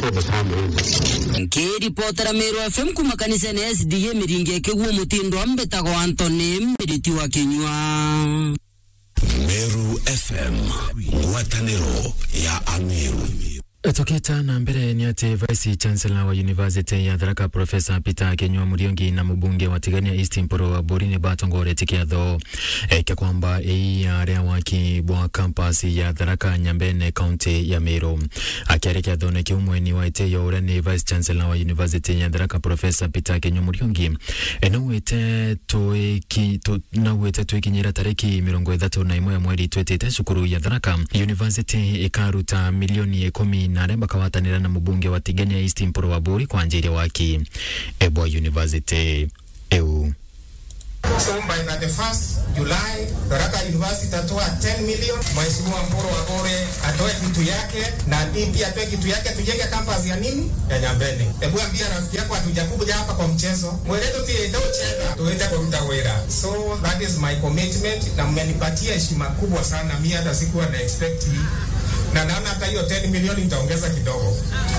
for the family. Kiripotera Meru FM kumakanisa na SDA miringe keguo mutindo ambetago Anthony Miriti wa Kinyua. Meru FM, watanero ya Ameru. Toketa na mbele ni ati Vice Chancellor wa University ya Tharaka Professor Peter Kinyua Muriongi na mbunge wa Tigania East Mporo wa Borini Batongore tikiatho kia kwamba area waki bwa campus ya Tharaka Nyambene County ya Meru akiarekea thone kiumwe ni waite ya urani Vice Chancellor wa University ya Tharaka Professor Peter Kinyua Muriongi nauwete tuikinyira tariki 31 ya mweri twetete cukuru ya Tharaka University ikaruta milioni 10 na remba kawatanira na mbunge wa Tigania East Mporo wa Buri kwa njiri waki Ebwa University EU. So by the 1st July, Tharaka University tatoa 10 million. Mheshimiwa Mporo wa Buri atoe kitu yake na DP atoe kitu yake, tujenge campus ya nini? Ya Nyambene. Hebu ambia rafiki yako hatujakuja hapa kwa mchezo. Mweleto tiende ucheza, tuende kwa mtawera. So that is my commitment na mmenipatia heshima kubwa sana. Mimi hata sikuwa na expect na naona hata hiyo 10 milioni itaongeza kidogo.